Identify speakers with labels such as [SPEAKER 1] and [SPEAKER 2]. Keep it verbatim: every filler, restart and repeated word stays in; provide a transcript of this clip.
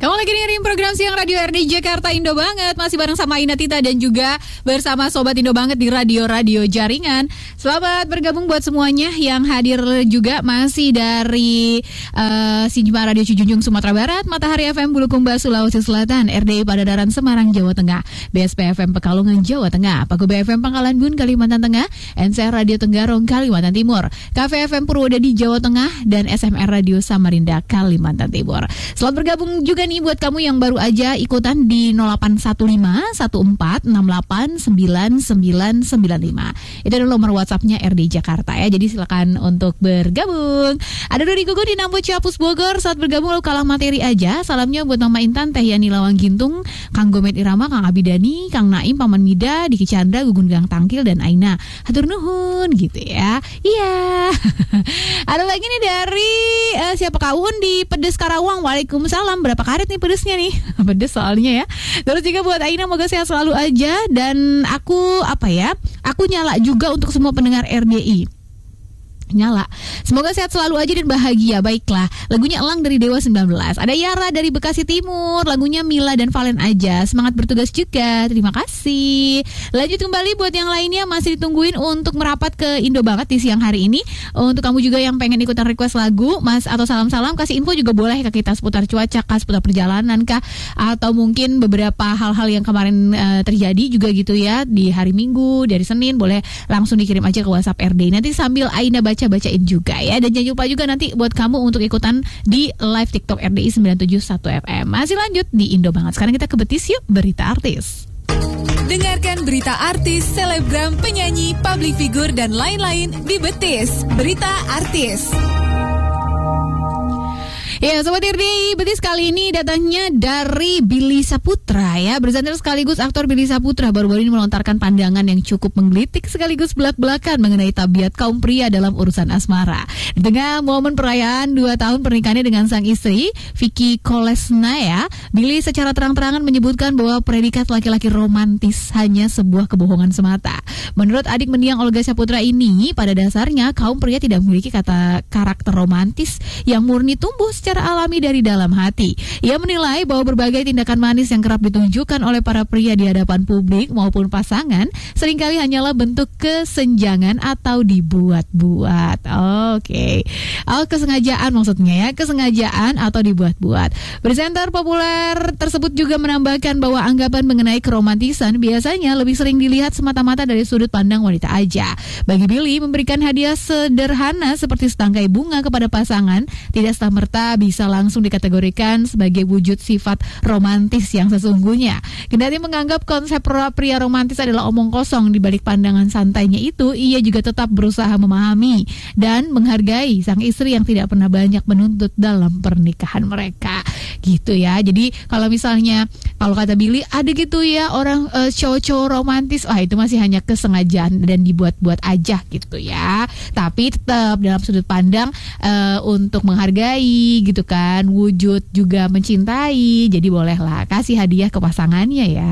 [SPEAKER 1] Kamu lagi dengerin program Siang Radio R D Jakarta Indo Banget. Masih bareng sama Ina Tita dan juga bersama Sobat Indo Banget di radio-radio jaringan. Selamat bergabung buat semuanya yang hadir juga masih dari uh, Sinjuma Radio Cijunjung Sumatera Barat, Matahari F M Bulukumba Sulawesi Selatan, R D I Padadaran Semarang Jawa Tengah, B S P F M Pekalongan Jawa Tengah, Pagube F M Pangkalan Bun Kalimantan Tengah, N C R Radio Tenggarong Kalimantan Timur, K V F M Purwodadi Jawa Tengah, dan S M R Radio Samarinda Kalimantan Timur. Selamat bergabung juga nih buat kamu yang baru aja ikutan di nol delapan satu lima satu empat enam delapan sembilan sembilan sembilan lima. Itu adalah nomor WhatsApp-nya R D Jakarta ya. Jadi silakan untuk bergabung. Ada Dodi Gugu di Nambu Ciapus Bogor. Saat bergabung lo kalah materi aja. Salamnya buat Mama Intan, Teh Yani Lawang Gintung, Kang Gomet Irama, Kang Abidani, Kang Naim, Paman Mida, Diki Chandra, Gugun Gang Tangkil, dan Aina. Hatur nuhun gitu ya. Iya. Ada lagi nih dari uh, siapa kawan di Pedes Karawang. Waalaikumsalam. Berapa karet nih pedesnya nih? Pedes soalnya ya. Terus juga buat Aina, moga sehat selalu aja. Dan aku apa ya? Aku nyala juga untuk semua pendengar R D I. Nyala. Semoga sehat selalu aja dan bahagia. Baiklah, lagunya Elang dari Dewa sembilan belas. Ada Yara dari Bekasi Timur. Lagunya Mila dan Valen aja. Semangat bertugas juga. Terima kasih. Lanjut kembali buat yang lainnya masih ditungguin untuk merapat ke Indo Banget di siang hari ini. Untuk kamu juga yang pengen ikutan request lagu, Mas, atau salam-salam, kasih info juga boleh ke kita seputar cuaca kah, seputar perjalanan kah, atau mungkin beberapa hal-hal yang kemarin uh, terjadi juga gitu ya di hari Minggu, dari Senin, boleh langsung dikirim aja ke WhatsApp R D. Nanti sambil Aina baca bacain juga ya. Dan jangan lupa juga nanti buat kamu untuk ikutan di live TikTok R D I sembilan tujuh satu F M. Masih lanjut di Indo Banget. Sekarang kita ke Betis yuk, berita artis.
[SPEAKER 2] Dengarkan berita artis, selebgram, penyanyi, public figure, dan lain-lain di Betis. Berita artis.
[SPEAKER 1] Ya, Sobat R D I, Betis kali ini datangnya dari Billy Saputra ya. Bersandar sekaligus aktor Billy Saputra baru-baru ini melontarkan pandangan yang cukup menggelitik sekaligus belak-belakan mengenai tabiat kaum pria dalam urusan asmara. Di tengah momen perayaan dua tahun pernikahannya dengan sang istri, Vicky Kolesna ya, Billy secara terang-terangan menyebutkan bahwa predikat laki-laki romantis hanya sebuah kebohongan semata. Menurut adik mendiang Olga Saputra ini, pada dasarnya kaum pria tidak memiliki kata karakter romantis yang murni tumbuh secara alami dari dalam hati. Ia menilai bahwa berbagai tindakan manis yang kerap ditunjukkan oleh para pria di hadapan publik maupun pasangan seringkali hanyalah bentuk kesenjangan atau dibuat-buat. Oke, okay. Oh, kesengajaan maksudnya ya, kesengajaan atau dibuat-buat. Presenter populer tersebut juga menambahkan bahwa anggapan mengenai keromantisan biasanya lebih sering dilihat semata-mata dari sudut pandang wanita aja. Bagi Billy, memberikan hadiah sederhana seperti setangkai bunga kepada pasangan tidak serta-merta bisa langsung dikategorikan sebagai wujud sifat romantis yang sesungguhnya. Kendati menganggap konsep pria romantis adalah omong kosong, di balik pandangan santainya itu, ia juga tetap berusaha memahami dan menghargai sang istri yang tidak pernah banyak menuntut dalam pernikahan mereka. Gitu ya. Jadi kalau misalnya, kalau kata Billy, ada gitu ya orang uh, cowok-cowok romantis, wah itu masih hanya kesengajaan dan dibuat-buat aja gitu ya. Tapi tetap dalam sudut pandang uh, untuk menghargai gitu kan, wujud juga mencintai. Jadi bolehlah kasih hadiah ke pasangannya ya.